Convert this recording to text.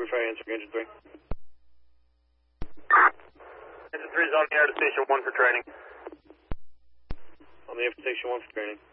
brief answer, Engine 3. Engine 3 is on the air to Station 1 for training. On the air to Station 1 for training.